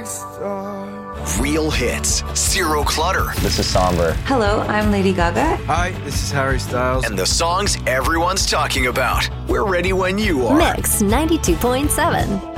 Real hits, zero clutter. This is Somber. Hello, I'm Lady Gaga. Hi, this is Harry Styles. And the songs everyone's talking about. We're ready when you are. Mix 92.7.